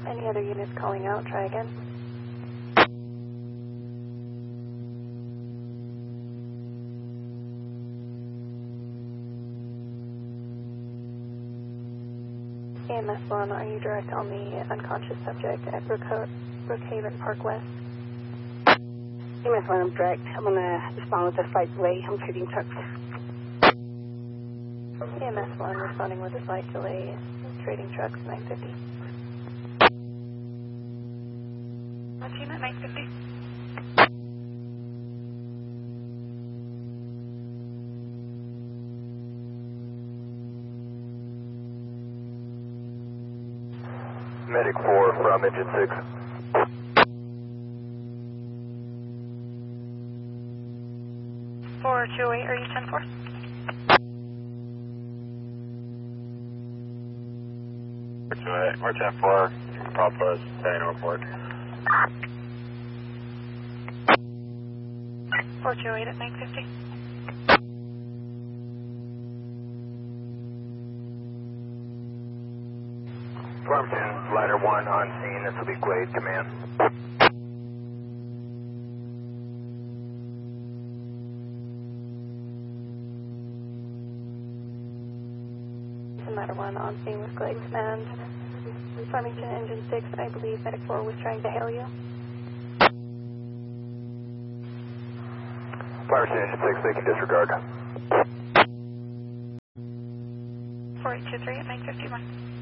Any other units calling out? Try again. AMS 1, are you direct on the unconscious subject at Brookhaven Park West? AMS 1, I'm direct. I'm on a respond with a slight delay. I'm treating trucks. AMS 1, responding with a slight delay, trading trucks, 950. Team at 950. Medic 4 from engine 6. For 208, are you 10-4? We're 10-4. Papa, staying on board. 4208 at 950. Farmington, Ladder 1 on scene. This will be Glade Command. Ladder 1 on scene with Glade Command. Farmington Engine 6, I believe Medic 4 was trying to hail you. Farmington Engine 6, they can disregard. 4823 at 951.